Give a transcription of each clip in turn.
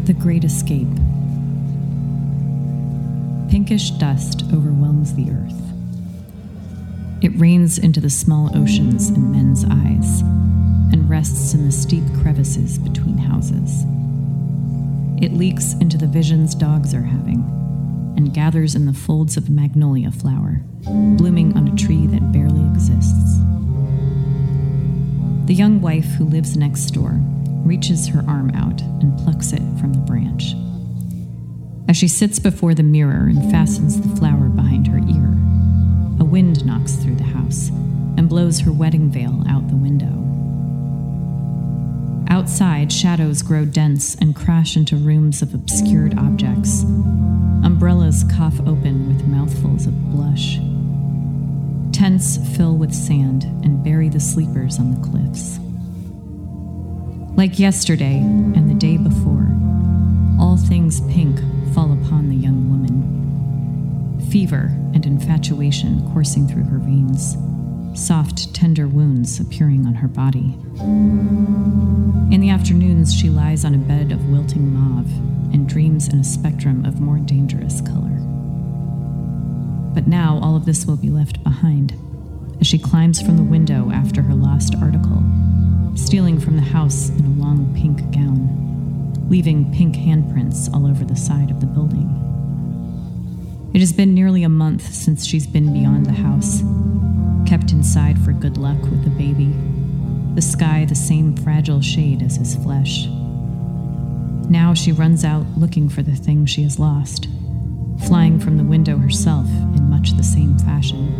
The Great Escape. Pinkish dust overwhelms the earth. It rains into the small oceans in men's eyes and rests in the steep crevices between houses. It leaks into the visions dogs are having and gathers in the folds of a magnolia flower, blooming on a tree that barely exists. The young wife who lives next door reaches her arm out and plucks it from the branch. As she sits before the mirror and fastens the flower behind her ear, a wind knocks through the house and blows her wedding veil out the window. Outside, shadows grow dense and crash into rooms of obscured objects. Umbrellas cough open with mouthfuls of blush. Tents fill with sand and bury the sleepers on the cliffs. Like yesterday and the day before, all things pink fall upon the young woman. Fever and infatuation coursing through her veins, soft, tender wounds appearing on her body. In the afternoons, she lies on a bed of wilting mauve and dreams in a spectrum of more dangerous color. But now all of this will be left behind as she climbs from the window after her lost article, stealing from the house in a long pink gown, leaving pink handprints all over the side of the building. It has been nearly a month since she's been beyond the house, kept inside for good luck with the baby, the sky the same fragile shade as his flesh. Now she runs out looking for the thing she has lost, flying from the window herself in much the same fashion.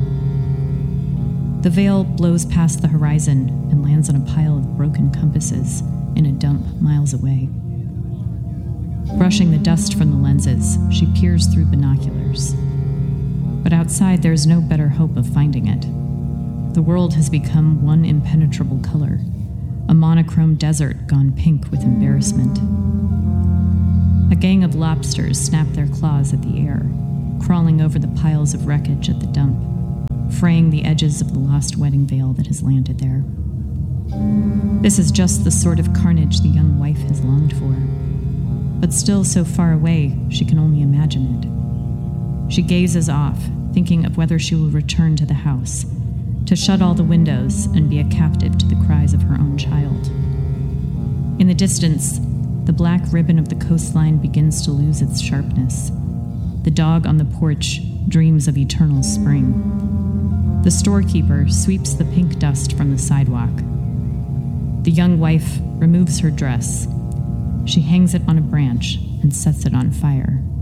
The veil blows past the horizon and lands on a pile of broken compasses in a dump miles away. Brushing the dust from the lenses, she peers through binoculars. But outside, there is no better hope of finding it. The world has become one impenetrable color, a monochrome desert gone pink with embarrassment. A gang of lobsters snap their claws at the air, crawling over the piles of wreckage at the dump, fraying the edges of the lost wedding veil that has landed there. This is just the sort of carnage the young wife has longed for, but still so far away she can only imagine it. She gazes off, thinking of whether she will return to the house, to shut all the windows and be a captive to the cries of her own child. In the distance, the black ribbon of the coastline begins to lose its sharpness. The dog on the porch dreams of eternal spring. The storekeeper sweeps the pink dust from the sidewalk. The young wife removes her dress. She hangs it on a branch and sets it on fire.